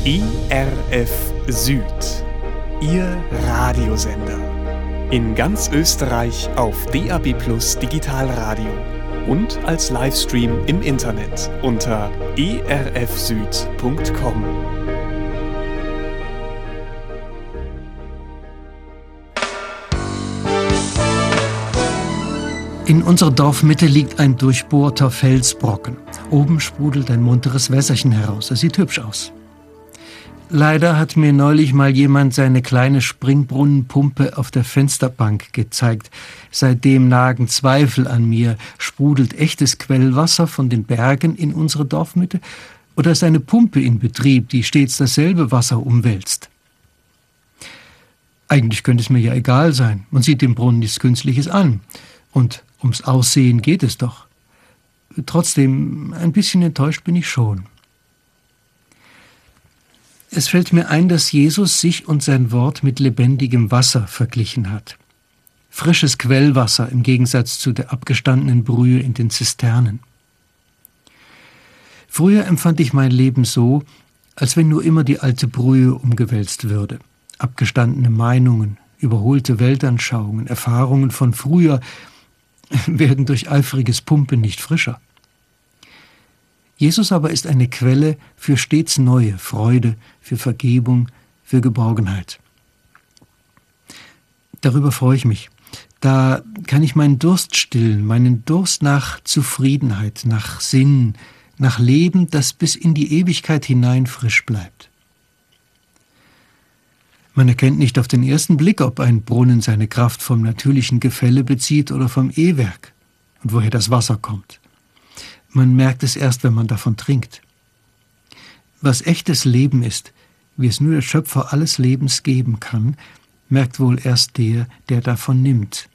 ERF Süd, Ihr Radiosender. In ganz Österreich auf DAB+ Digitalradio und als Livestream im Internet unter erfsüd.com. In unserer Dorfmitte liegt ein durchbohrter Felsbrocken. Oben sprudelt ein munteres Wässerchen heraus. Es sieht hübsch aus. Leider hat mir neulich mal jemand seine kleine Springbrunnenpumpe auf der Fensterbank gezeigt. Seitdem nagen Zweifel an mir. Sprudelt echtes Quellwasser von den Bergen in unsere Dorfmitte? Oder ist eine Pumpe in Betrieb, die stets dasselbe Wasser umwälzt? Eigentlich könnte es mir ja egal sein. Man sieht dem Brunnen nichts Künstliches an. Und ums Aussehen geht es doch. Trotzdem, ein bisschen enttäuscht bin ich schon. Es fällt mir ein, dass Jesus sich und sein Wort mit lebendigem Wasser verglichen hat. Frisches Quellwasser im Gegensatz zu der abgestandenen Brühe in den Zisternen. Früher empfand ich mein Leben so, als wenn nur immer die alte Brühe umgewälzt würde. Abgestandene Meinungen, überholte Weltanschauungen, Erfahrungen von früher werden durch eifriges Pumpen nicht frischer. Jesus aber ist eine Quelle für stets neue Freude, für Vergebung, für Geborgenheit. Darüber freue ich mich. Da kann ich meinen Durst stillen, meinen Durst nach Zufriedenheit, nach Sinn, nach Leben, das bis in die Ewigkeit hinein frisch bleibt. Man erkennt nicht auf den ersten Blick, ob ein Brunnen seine Kraft vom natürlichen Gefälle bezieht oder vom E-Werk und woher das Wasser kommt. Man merkt es erst, wenn man davon trinkt. Was echtes Leben ist, wie es nur der Schöpfer alles Lebens geben kann, merkt wohl erst der, der davon nimmt.